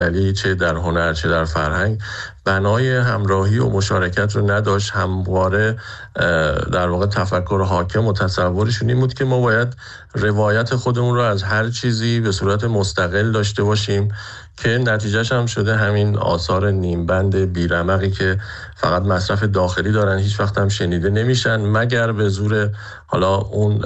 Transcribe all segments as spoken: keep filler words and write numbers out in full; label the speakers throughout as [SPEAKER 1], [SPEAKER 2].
[SPEAKER 1] علی چه در هنر چه در فرهنگ بنای همراهی و مشارکت رو نداشت. همواره در واقع تفکر حاکم و تصورشون این بود که ما باید روایت خودمون رو از هر چیزی به صورت مستقل داشته باشیم که نتیجهش هم شده همین آثار نیمبند بیرمقی که فقط مصرف داخلی دارن، هیچ وقت هم شنیده نمیشن مگر به زور حالا اون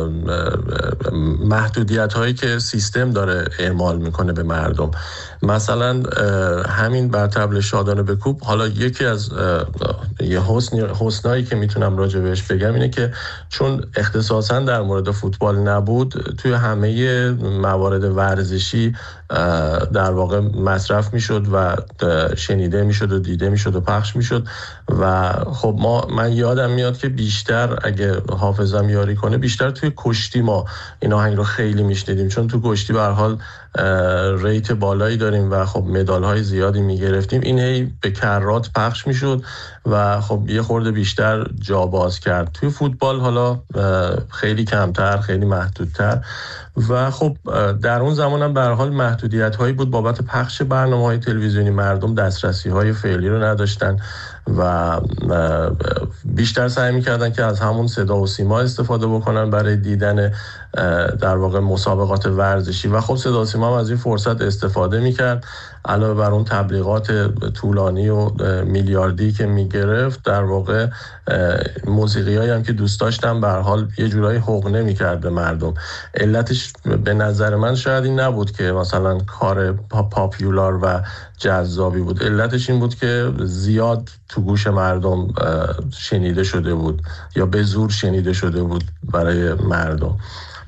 [SPEAKER 1] محدودیت هایی که سیستم داره اعمال میکنه به مردم. مثلا همین بر طبل شادانه بکوب، حالا یکی از یه حسن حسنایی که میتونم راجع بهش بگم اینه که چون اختصاصا در مورد فوتبال نبود، توی همه موارد ورزشی در واقع مصرف میشد و شنیده میشد و دیده میشد و پخش میشد. و خب ما من یادم میاد که بیشتر اگه حافظم یاری کنه بیشتر توی کشتی ما این آهنگ رو خیلی میشنیدیم، چون تو کشتی به هر حال ریت بالایی داریم و خب مدال های زیادی میگرفتیم. این هی به کرات پخش میشد و خب یه خورده بیشتر جا باز کرد. توی فوتبال حالا خیلی کمتر، خیلی محدودتر و خب در اون زمان هم به هر حال محدودیت هایی بود بابت پخش برنامه‌های تلویزیونی. مردم دسترسی های فعلی رو نداشتن و بیشتر سعی میکردن که از همون صدا و سیما استفاده بکنن برای دیدن در واقع مسابقات ورزشی و خب صدا و سیما هم از این فرصت استفاده میکرد. علاوه بر اون تبلیغات طولانی و میلیاردی که میگرفت، در واقع موسیقیایی هم که دوست داشتم به هر حال یه جورایی حقنه میکرد به مردم. علتش به نظر من شاید این نبود که مثلا کار پاپیولار و جذابی بود، علتش این بود که زیاد تو گوش مردم شنیده شده بود یا به زور شنیده شده بود برای مردم.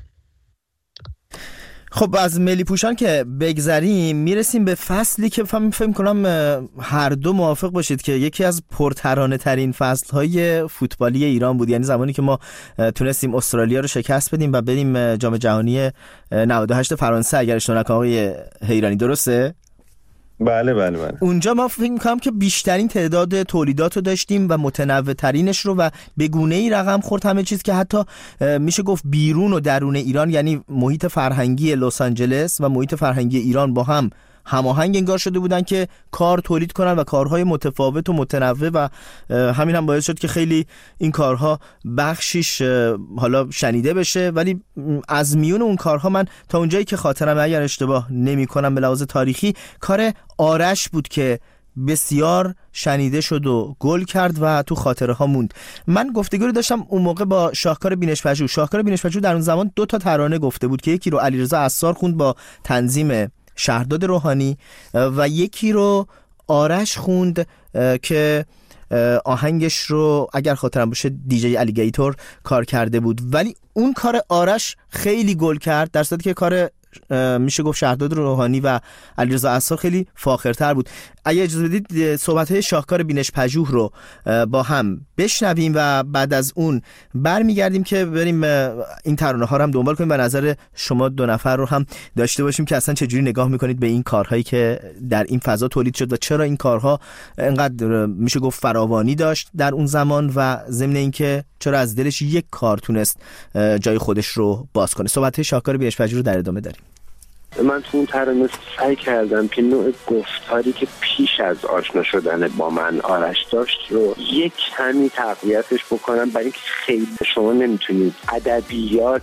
[SPEAKER 2] خب از ملی پوشان که بگذریم میرسیم به فصلی که فهم فهم کنم هر دو موافق باشید که یکی از پرترانه ترین فصلهای فوتبالی ایران بود، یعنی زمانی که ما تونستیم استرالیا رو شکست بدیم و بریم جام جهانی نود و هشت فرانسه اگر اشتباه نکنم آقای حیرانی، درسته؟
[SPEAKER 3] بله بله بله.
[SPEAKER 2] اونجا ما فکر می‌کنم که بیشترین تعداد تولیدات رو داشتیم و متنوع ترینش رو و به گونه‌ای رقم خورد همه چیز که حتی میشه گفت بیرون و درون ایران، یعنی محیط فرهنگی لس آنجلس و محیط فرهنگی ایران با هم هماهنگ انگار شده بودن که کار تولید کنن و کارهای متفاوت و متنوع و همین هم باعث شد که خیلی این کارها بخشیش حالا شنیده بشه. ولی از میون اون کارها من تا اونجایی که خاطرم اگر اشتباه نمی کنم به لحاظ تاریخی کار آرش بود که بسیار شنیده شد و گل کرد و تو خاطره ها موند. من گفتگوی داشتم اون موقع با شاهکار بینش پژوه. شاهکار بینش پژوه در اون زمان دو تا ترانه گفته بود که یکی رو علیرضا عصار خوند با تنظیم شهرداد روحانی و یکی رو آرش خوند که آهنگش رو اگر خاطرم باشه دیجی الیگیتور کار کرده بود. ولی اون کار آرش خیلی گل کرد، در صورتی که کار میشه گفت شهرداد روحانی و علیرضا عصار خیلی فاخرتر بود. اگه اجازه بدید صحبت‌های شاهکار بینش پژوه رو با هم بشنویم و بعد از اون برمیگردیم که بریم این ترانه ها رو هم دنبال کنیم و نظر شما دو نفر رو هم داشته باشیم که اصلا چجوری نگاه میکنید به این کارهایی که در این فضا تولید شد و چرا این کارها انقدر میشه گفت فراوانی داشت در اون زمان و ضمن اینکه چرا از دلش یک کار تونست جای خودش رو باز کنه. صحبت‌های شاهکار بینش پژوه رو در ادامه داریم.
[SPEAKER 4] من تو اون ترانه سعی کردم که نوع گفتاری که پیش از آشنا شدن با من آرش داشت رو یک کمی تقویتش بکنم، برای اینکه خیلی شما نمیتونید ادبیات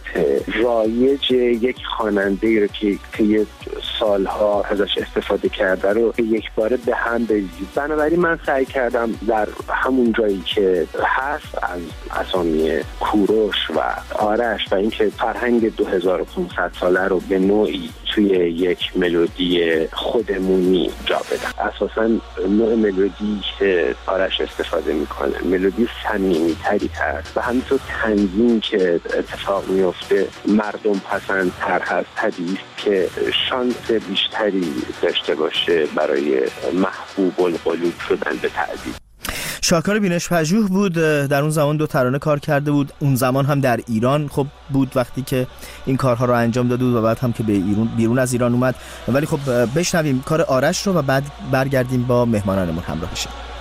[SPEAKER 4] رایج یک خواننده رو که که سالها ازش استفاده کرده رو یک باره به هم بریزید. بنابراین من سعی کردم در همون جایی که هست از اسامی کوروش و آرش و اینکه فرهنگ دو هزار و پانصد ساله رو به نوعی توی یک ملودی خودمونی جا بدم. اساساً نوع ملودی که آرش استفاده میکنه ملودی صمیمی تری هست و همینطور تنظیم که اتفاق میفته مردم پسندتر هست، طبیعی که شانس بیشتری داشته باشه برای محبوب القلوب شدن به تعبیر.
[SPEAKER 2] شاهکار بینش پژوه بود، در اون زمان دو ترانه کار کرده بود، اون زمان هم در ایران خب بود وقتی که این کارها رو انجام داده بود و بعد هم که به ایران بیرون از ایران اومد. ولی خب بشنویم کار آرش رو و بعد برگردیم با مهمانانمون همراه بشیم.